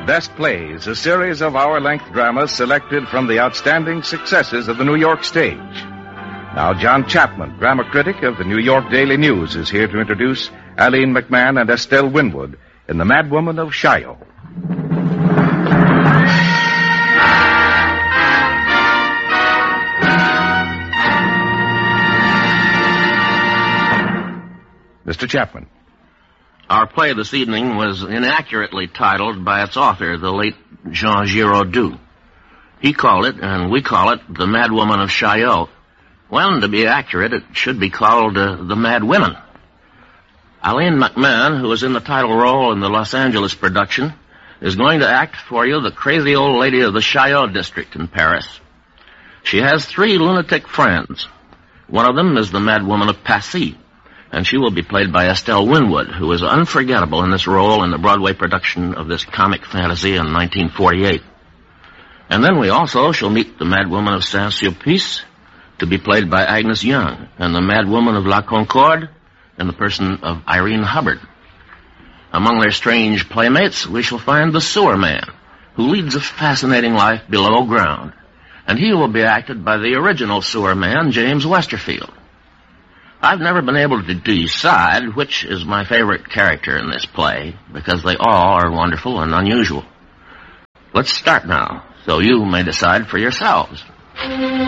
Best Plays, a series of hour-length dramas selected from the outstanding successes of the New York stage. Now, John Chapman, drama critic of the New York Daily News, is here to introduce Aline McMahon and Estelle Winwood in The Madwoman of Chaillot. Mr. Chapman. Our play this evening was inaccurately titled by its author, the late Jean Giraudoux. He called it, and we call it, The Madwoman of Chaillot. When, to be accurate, it should be called The Mad Women. Aline McMahon, who is in the title role in the Los Angeles production, is going to act for you the crazy old lady of the Chaillot district in Paris. She has 3 lunatic friends. One of them is the Madwoman of Passy, and she will be played by Estelle Winwood, who is unforgettable in this role in the Broadway production of this comic fantasy in 1948. And then we also shall meet the Madwoman of Saint-Sulpice, to be played by Agnes Young, and the Madwoman of La Concorde in the person of Irene Hubbard. Among their strange playmates, we shall find the Sewer Man, who leads a fascinating life below ground, and he will be acted by the original Sewer Man, James Westerfield. I've never been able to decide which is my favorite character in this play, because they all are wonderful and unusual. Let's start now, so you may decide for yourselves.